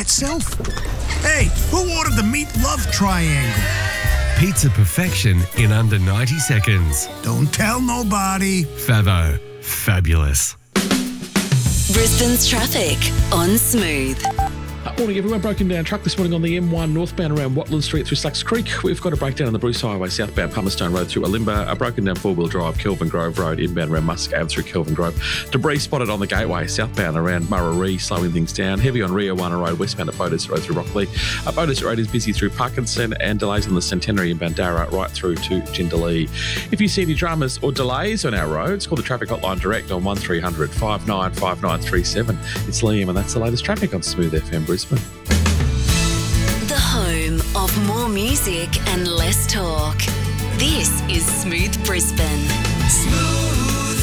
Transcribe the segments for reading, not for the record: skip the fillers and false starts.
itself. Hey, who ordered the meat love triangle? Pizza perfection in under 90 seconds. Don't tell nobody. Favo. Fabulous. Brisbane's traffic on Smooth. Morning everyone, broken down truck this morning on the M1 northbound around Watland Street through Slacks Creek. We've got a breakdown on the Bruce Highway southbound Palmerstone Road through Alimba, a broken down four-wheel drive Kelvin Grove Road inbound around Musk Ave through Kelvin Grove. Debris spotted on the Gateway southbound around Murraree, slowing things down. Heavy on Rio One Road westbound at Bodas Road through Rockley. Bodas Road is busy through Parkinson and delays on the Centenary in Bandara right through to Jindalee. If you see any dramas or delays on our roads, call the traffic hotline direct on 1300 595937. It's Liam and that's the latest traffic on Smooth FM Brisbane. The home of more music and less talk. This is Smooth Brisbane. Smooth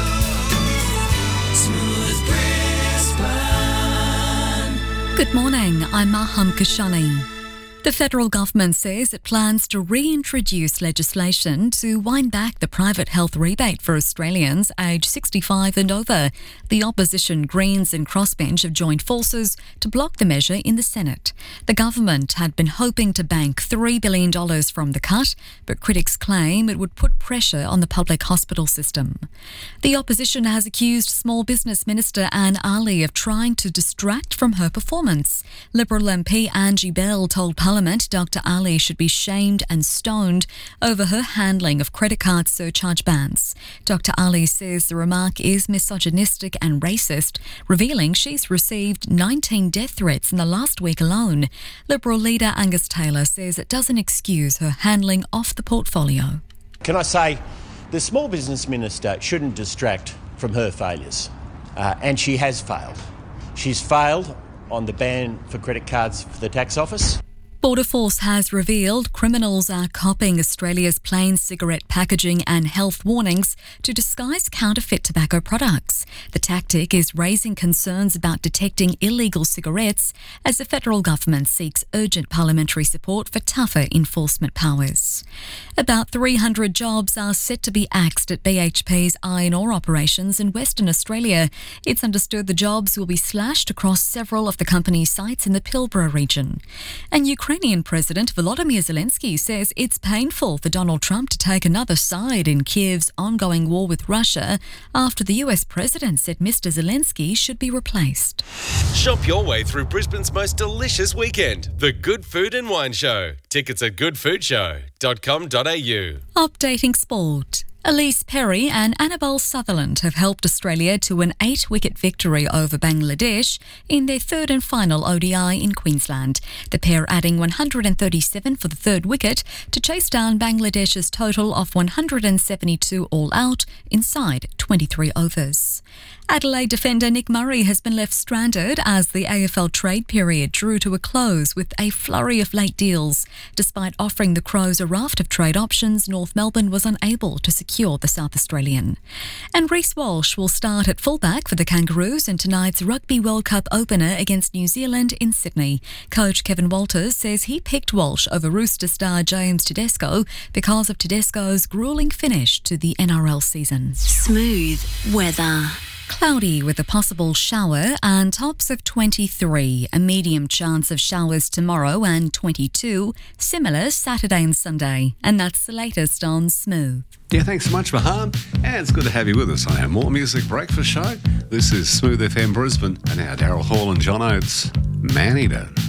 Brisbane. Good morning, I'm Maham Kashani. The federal government says it plans to reintroduce legislation to wind back the private health rebate for Australians aged 65 and over. The opposition Greens and Crossbench have joined forces to block the measure in the Senate. The government had been hoping to bank $3 billion from the cut, but critics claim it would put pressure on the public hospital system. The opposition has accused Small Business Minister Anne Ali of trying to distract from her performance. Liberal MP Angie Bell told Parliament Dr. Ali should be shamed and stoned over her handling of credit card surcharge bans. Dr. Ali says the remark is misogynistic and racist, revealing she's received 19 death threats in the last week alone. Liberal leader Angus Taylor says it doesn't excuse her handling off the portfolio. Can I say the Small Business Minister shouldn't distract from her failures, and she has failed. She's failed on the ban for credit cards for the tax office. Border Force has revealed criminals are copying Australia's plain cigarette packaging and health warnings to disguise counterfeit tobacco products. The tactic is raising concerns about detecting illegal cigarettes as the federal government seeks urgent parliamentary support for tougher enforcement powers. About 300 jobs are set to be axed at BHP's iron ore operations in Western Australia. It's understood the jobs will be slashed across several of the company's sites in the Pilbara region. And Ukrainian President Volodymyr Zelensky says it's painful for Donald Trump to take another side in Kiev's ongoing war with Russia after the US president said Mr. Zelensky should be replaced. Shop your way through Brisbane's most delicious weekend, the Good Food and Wine Show. Tickets at goodfoodshow.com.au. Updating sport. Elise Perry and Annabelle Sutherland have helped Australia to an 8-wicket victory over Bangladesh in their third and final ODI in Queensland. The pair adding 137 for the third wicket to chase down Bangladesh's total of 172 all out inside 23 overs. Adelaide defender Nick Murray has been left stranded as the AFL trade period drew to a close with a flurry of late deals. Despite offering the Crows a raft of trade options, North Melbourne was unable to secure the South Australian. And Reece Walsh will start at fullback for the Kangaroos in tonight's Rugby World Cup opener against New Zealand in Sydney. Coach Kevin Walters says he picked Walsh over Rooster star James Tedesco because of Tedesco's gruelling finish to the NRL season. Smooth weather. Cloudy with a possible shower and tops of 23. A medium chance of showers tomorrow and 22. Similar Saturday and Sunday. And that's the latest on Smooth. Yeah, thanks so much, Maham. And it's good to have you with us on our More Music Breakfast Show. This is Smooth FM Brisbane and our Daryl Hall and John Oates, Man Eater.